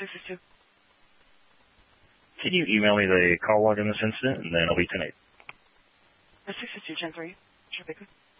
662. Can you email me the call log in this incident, and then I'll be 10-8. 662, Gen 3. Sure, Baker.